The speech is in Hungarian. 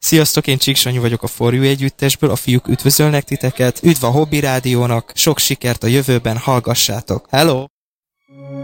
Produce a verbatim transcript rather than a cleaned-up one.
Sziasztok, én Csíksanyi vagyok a For You együttesből, a fiúk üdvözölnek titeket, üdv a Hobby Rádiónak, sok sikert a jövőben, hallgassátok! Hello!